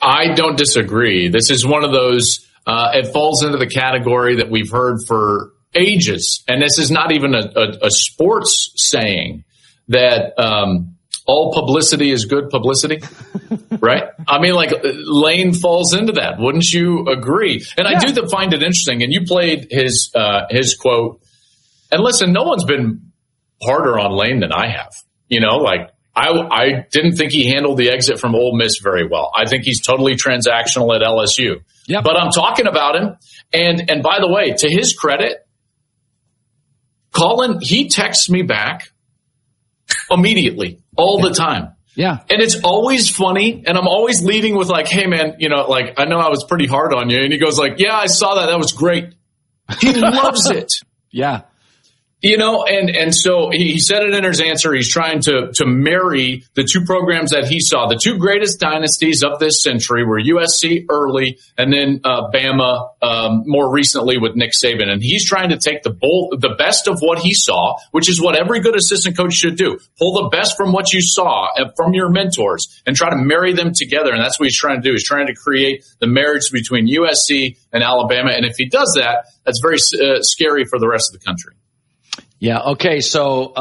I don't disagree. This is one of those, it falls into the category that we've heard for ages. And this is not even a sports saying that all publicity is good publicity, right? I mean, like, Lane falls into that. Wouldn't you agree? And I do find it interesting. And you played his quote. And listen, no one's been harder on Lane than I have. You know, like, I didn't think he handled the exit from Ole Miss very well. I think he's totally transactional at LSU. Yep. But I'm talking about him. And by the way, to his credit, Colin, he texts me back immediately, all the time. Yeah. And it's always funny. And I'm always leading with like, hey, man, you know, like, I know I was pretty hard on you. And he goes like, yeah, I saw that. That was great. He loves it. Yeah. You know, and so he said it in his answer. He's trying to marry the two programs that he saw. The two greatest dynasties of this century were USC early and then Bama more recently with Nick Saban. And he's trying to take the best of what he saw, which is what every good assistant coach should do. Pull the best from what you saw from your mentors and try to marry them together. And that's what he's trying to do. He's trying to create the marriage between USC and Alabama. And if he does that, that's very scary for the rest of the country. Yeah. Okay. So,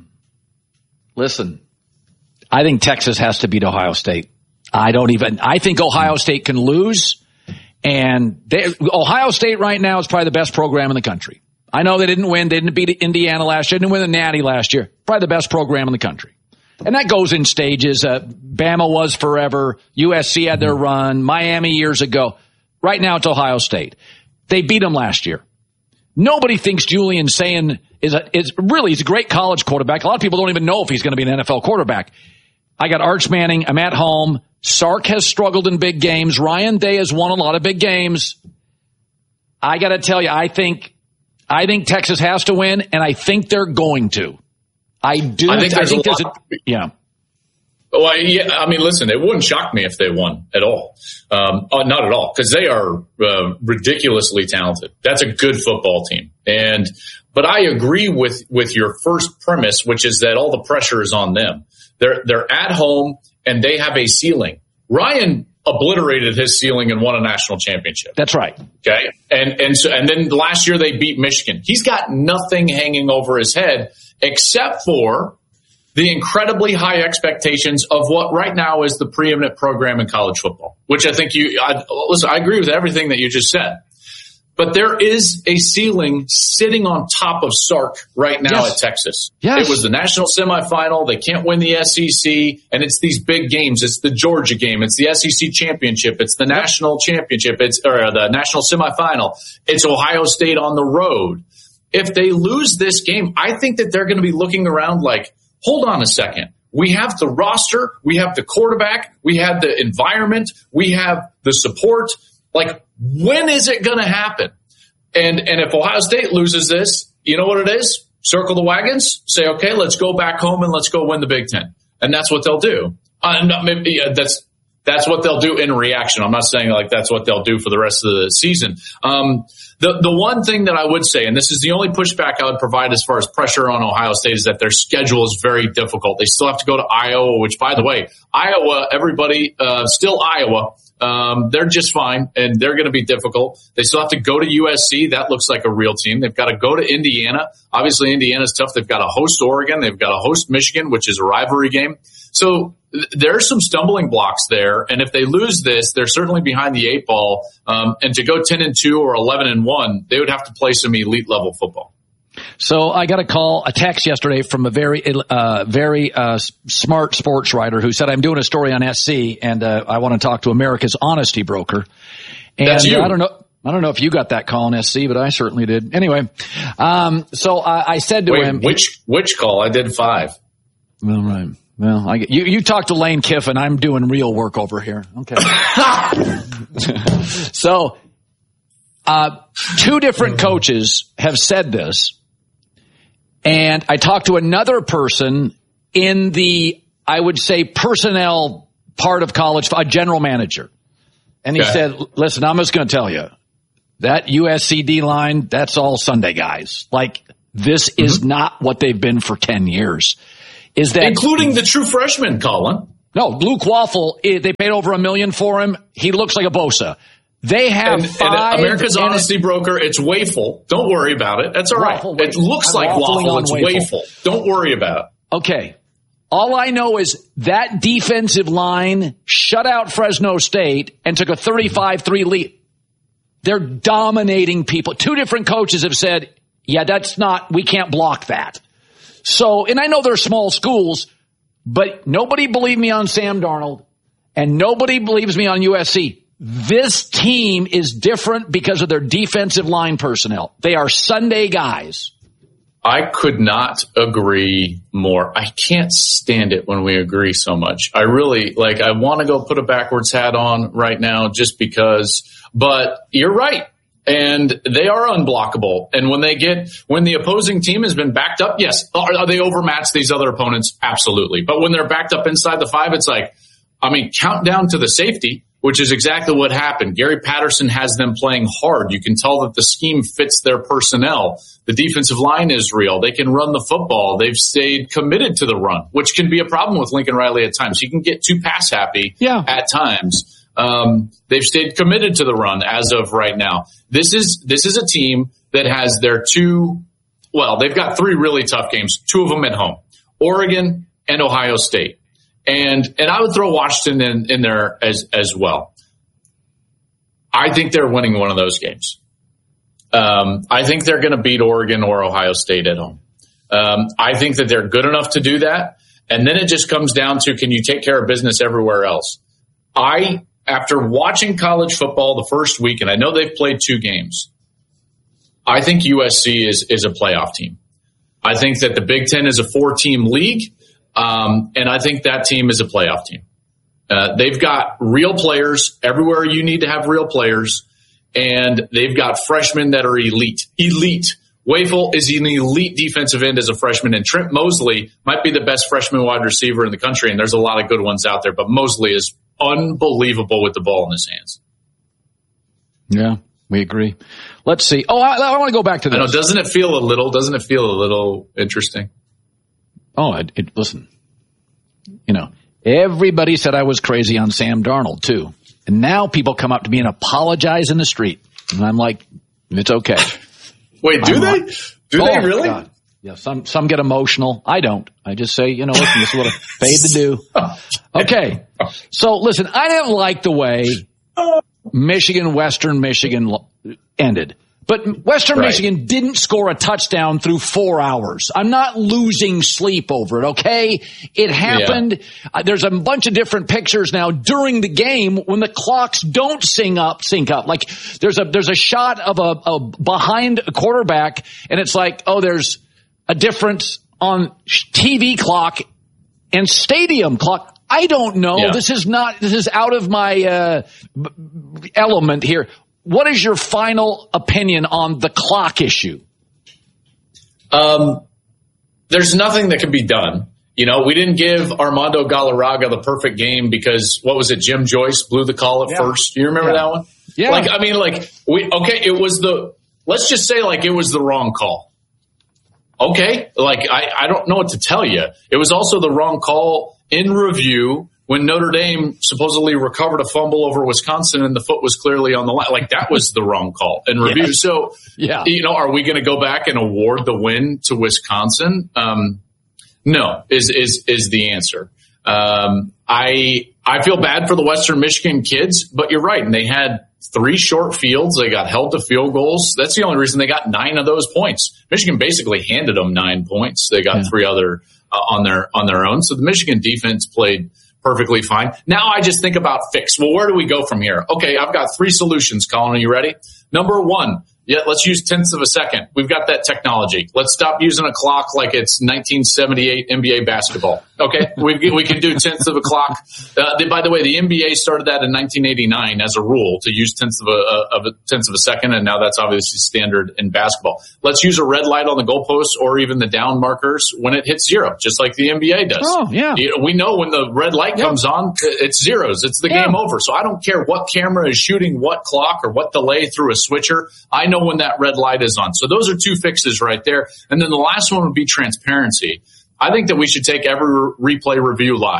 listen, I think Texas has to beat Ohio State. I think Ohio State can lose, and Ohio State right now is probably the best program in the country. I know they didn't win. They didn't beat Indiana last year. Didn't win the Natty last year. Probably the best program in the country. And that goes in stages. Bama was forever. USC had their run. Miami years ago. Right now it's Ohio State. They beat them last year. Nobody thinks Julian Sayin is a great college quarterback. A lot of people don't even know if he's going to be an NFL quarterback. I got Arch Manning. I'm at home. Sark has struggled in big games. Ryan Day has won a lot of big games. I got to tell you, I think Texas has to win, and I think they're going to. I do. I think there's yeah. Well, yeah, I mean, listen, it wouldn't shock me if they won at all. Not at all, because they are ridiculously talented. That's a good football team. But I agree with your first premise, which is that all the pressure is on them. They're at home and they have a ceiling. Ryan obliterated his ceiling and won a national championship. That's right. Okay. And then last year they beat Michigan. He's got nothing hanging over his head except for the incredibly high expectations of what right now is the preeminent program in college football, which I think listen, I agree with everything that you just said. But there is a ceiling sitting on top of Sark right now at Texas. Yes. It was the national semifinal. They can't win the SEC, and it's these big games. It's the Georgia game. It's the SEC championship. It's the national championship. It's the national semifinal. It's Ohio State on the road. If they lose this game, I think that they're going to be looking around like, hold on a second. We have the roster. We have the quarterback. We have the environment. We have the support. Like, when is it going to happen? And if Ohio State loses this, you know what it is? Circle the wagons. Say, okay, let's go back home and let's go win the Big Ten. And that's what they'll do. That's what they'll do in reaction. I'm not saying like that's what they'll do for the rest of the season. The one thing that I would say, and this is the only pushback I would provide as far as pressure on Ohio State, is that their schedule is very difficult. They still have to go to Iowa, which, by the way, Iowa, everybody, still Iowa. They're just fine, and they're going to be difficult. They still have to go to USC. That looks like a real team. They've got to go to Indiana. Obviously, Indiana's tough. They've got to host Oregon. They've got to host Michigan, which is a rivalry game. So there's some stumbling blocks there. And if they lose this, they're certainly behind the eight ball. And to go 10-2 or 11-1, they would have to play some elite level football. So I got a text yesterday from a very smart sports writer who said, I'm doing a story on SC and I want to talk to America's honesty broker. And that's you. I don't know if you got that call on SC, but I certainly did. Anyway, so I said to him, which call? I did 5. All right. Well, you talked to Lane Kiffin. I'm doing real work over here. Okay. So, 2 different coaches have said this. And I talked to another person in the, I would say, personnel part of college, a general manager. And he said, listen, I'm just going to tell you, that USC D-line, that's all Sunday guys. Like, this is not what they've been for 10 years. Is that including the true freshmen, Colin? No, Luke Waffle, they paid over $1 million for him. He looks like a Bosa. They have five. America's honesty broker, it's Waffle. Don't worry about it. That's all right. It looks like Waffle. It's Waffle. Don't worry about it. Okay. All I know is that defensive line shut out Fresno State and took a 35-3 lead. They're dominating people. Two different coaches have said, yeah, we can't block that. So, and I know they're small schools, but nobody believed me on Sam Darnold and nobody believes me on USC. This team is different because of their defensive line personnel. They are Sunday guys. I could not agree more. I can't stand it when we agree so much. I really, I want to go put a backwards hat on right now just because, but you're right. And they are unblockable. And when the opposing team has been backed up, yes. Are they overmatched these other opponents? Absolutely. But when they're backed up inside the 5, it's count down to the safety, which is exactly what happened. Gary Patterson has them playing hard. You can tell that the scheme fits their personnel. The defensive line is real. They can run the football. They've stayed committed to the run, which can be a problem with Lincoln Riley at times. He can get too pass happy at times. They've stayed committed to the run as of right now. This is a team that has they've got 3 really tough games, 2 of them at home, Oregon and Ohio State. And I would throw Washington in there as well. I think they're winning one of those games. I think they're going to beat Oregon or Ohio State at home. I think that they're good enough to do that. And then it just comes down to, can you take care of business everywhere else? After watching college football the first week, and I know they've played 2 games, I think USC is a playoff team. I think that the Big Ten is a 4-team league. And I think that team is a playoff team. They've got real players everywhere you need to have real players, and they've got freshmen that are elite. Waffle is an elite defensive end as a freshman, and Trent Mosley might be the best freshman wide receiver in the country, and there's a lot of good ones out there, but Mosley is unbelievable with the ball in his hands. Yeah, we agree. Let's see. Oh, I want to go back to this. I know, doesn't it feel a little interesting? Oh, listen, everybody said I was crazy on Sam Darnold, too. And now people come up to me and apologize in the street. And I'm like, it's okay. Wait, do they? Do they really? God. Yeah, some get emotional. I don't. I just say, listen, this is what I paid to do. Okay. So, listen, I didn't like the way Western Michigan ended. But Western Michigan didn't score a touchdown through 4 hours. I'm not losing sleep over it, okay? It happened. Yeah. There's a bunch of different pictures now during the game when the clocks don't sync up. Like there's a shot of a behind a quarterback, and it's like, oh, there's a difference on TV clock and stadium clock. I don't know. Yeah. This is out of my element here. What is your final opinion on the clock issue? There's nothing that can be done. We didn't give Armando Galarraga the perfect game because, what was it, Jim Joyce blew the call at first. Do you remember that one? Yeah. Let's just say it was the wrong call. Okay. I don't know what to tell you. It was also the wrong call in review when Notre Dame supposedly recovered a fumble over Wisconsin and the foot was clearly on the line. That was the wrong call in review. Yes. So, are we going to go back and award the win to Wisconsin? No, is the answer. I feel bad for the Western Michigan kids, but you're right. And they had 3 short fields. They got held to field goals. That's the only reason they got 9 of those points. Michigan basically handed them 9 points. They got 3 other on their own. So the Michigan defense played perfectly fine. Now I just think about fix. Well, where do we go from here? Okay, I've got 3 solutions, Colin. Are you ready? Number 1, let's use tenths of a second. We've got that technology. Let's stop using a clock like it's 1978 NBA basketball. Okay, we can do tenths of a clock. By the way, the NBA started that in 1989 as a rule to use tenths of a second, and now that's obviously standard in basketball. Let's use a red light on the goalpost or even the down markers when it hits 0, just like the NBA does. Oh, yeah. We know when the red light comes on, it's zeros. It's the game over. So I don't care what camera is shooting what clock or what delay through a switcher. I know when that red light is on. So those are 2 fixes right there. And then the last one would be transparency. I think that we should take every replay review live.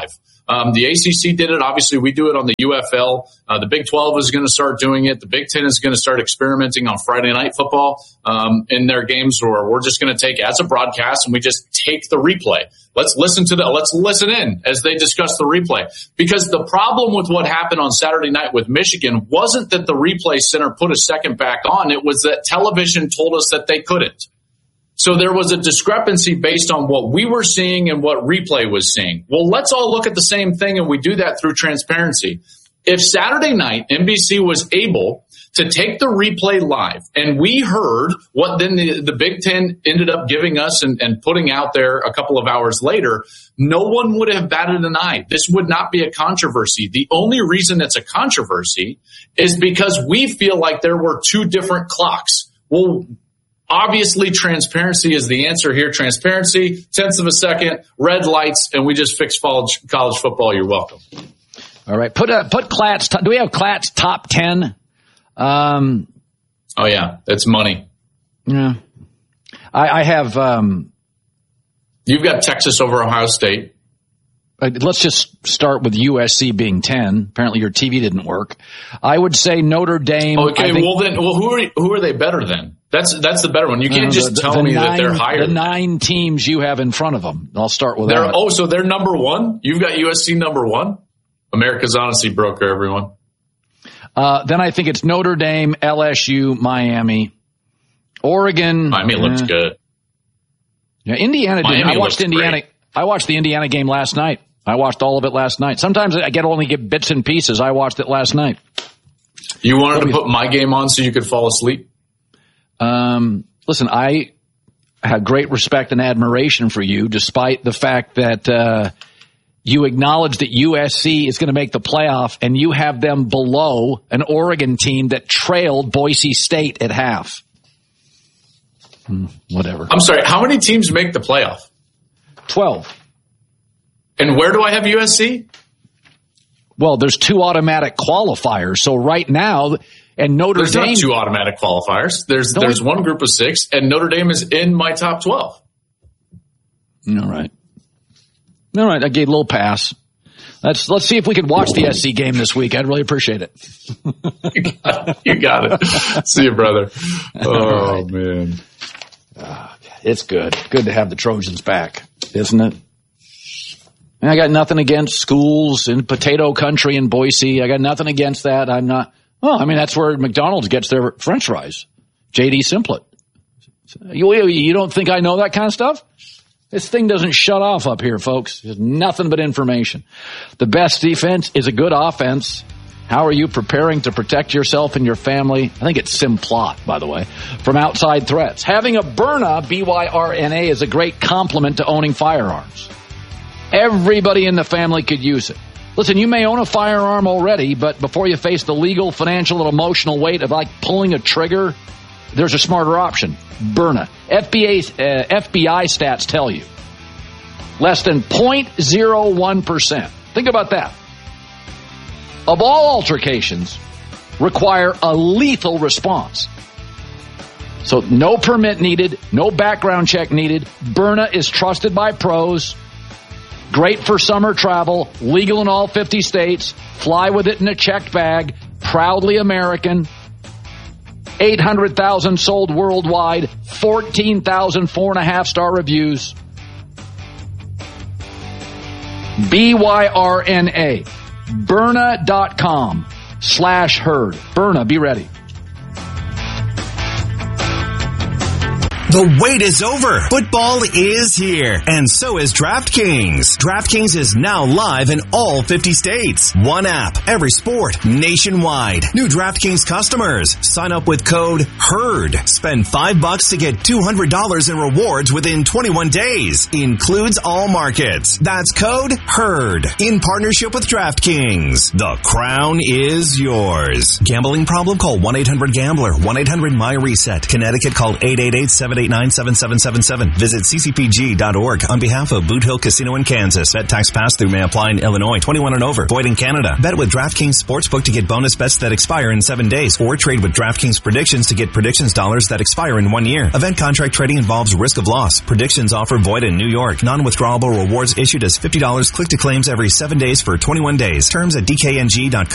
The ACC did it. Obviously, we do it on the UFL. The Big 12 is going to start doing it. The Big 10 is going to start experimenting on Friday Night Football in their games, or we're just going to take as a broadcast and we just take the replay. Let's listen in as they discuss the replay. Because the problem with what happened on Saturday night with Michigan wasn't that the replay center put a second back on. It was that television told us that they couldn't. So there was a discrepancy based on what we were seeing and what replay was seeing. Well, let's all look at the same thing, and we do that through transparency. If Saturday night NBC was able to take the replay live, and we heard what then the Big Ten ended up giving us and putting out there a couple of hours later, no one would have batted an eye. This would not be a controversy. The only reason it's a controversy is because we feel like there were two different clocks. Well, obviously, transparency is the answer here. Transparency, tenths of a second, red lights, and we just fixed college football. You're welcome. All right. Put Clat's. Do we have Clat's top 10? Oh yeah, it's money. Yeah, I have. You've got Texas over Ohio State. Let's just start with USC being 10. Apparently, your TV didn't work. I would say Notre Dame. Okay, who are they better than? That's the better one. You can't just tell me that they're higher. The 9 teams you have in front of them. I'll start with that. Oh, so they're number 1? You've got USC number 1? America's honesty broker, everyone. Then I think it's Notre Dame, LSU, Miami, Oregon. Miami looks good. Yeah, Indiana did. I watched Indiana. Great. I watched the Indiana game last night. I watched all of it last night. Sometimes I only get bits and pieces. I watched it last night. You wanted to put my game on so you could fall asleep? Listen, I have great respect and admiration for you, despite the fact that you acknowledge that USC is going to make the playoff, and you have them below an Oregon team that trailed Boise State at half. Whatever. I'm sorry, how many teams make the playoff? 12. And where do I have USC? Well, there's 2 automatic qualifiers. So right now, and Notre Dame. There's not 2 automatic qualifiers. There's one group of 6, and Notre Dame is in my top 12. All right. I gave a little pass. Let's see if we can watch the SC game this week. I'd really appreciate it. You got it. See you, brother. Oh, right. Man. It's good. Good to have the Trojans back, isn't it? And I got nothing against schools in potato country in Boise. I got nothing against that. I'm not. Well, I mean, that's where McDonald's gets their French fries. J.D. Simplet. You don't think I know that kind of stuff? This thing doesn't shut off up here, folks. There's nothing but information. The best defense is a good offense. How are you preparing to protect yourself and your family? I think it's Simplot, by the way, from outside threats. Having a Byrna, B-Y-R-N-A, is a great complement to owning firearms. Everybody in the family could use it. Listen, you may own a firearm already, but before you face the legal, financial, and emotional weight of like pulling a trigger, there's a smarter option. Byrna. FBI stats tell you. Less than 0.01%. Think about that. Of all altercations, require a lethal response. So no permit needed, no background check needed. Byrna is trusted by pros. Great for summer travel, legal in all 50 states. Fly with it in a checked bag. Proudly American. 800,000 sold worldwide. 14,000 4.5-star reviews. Byrna. Byrna.com/herd. Byrna, be ready. The wait is over. Football is here. And so is DraftKings. DraftKings is now live in all 50 states. One app, every sport, nationwide. New DraftKings customers. Sign up with code HERD. Spend $5 to get $200 in rewards within 21 days. Includes all markets. That's code HERD. In partnership with DraftKings. The crown is yours. Gambling problem? Call 1-800-GAMBLER. 1-800-MY-RESET. Connecticut, call 888-78 489-7777. Visit ccpg.org on behalf of Boot Hill Casino in Kansas. Bet tax pass-through may apply in Illinois. 21 and over. Void in Canada. Bet with DraftKings Sportsbook to get bonus bets that expire in 7 days. Or trade with DraftKings Predictions to get predictions dollars that expire in 1 year. Event contract trading involves risk of loss. Predictions offer void in New York. Non-withdrawable rewards issued as $50 click to claims every 7 days for 21 days. Terms at dkng.co.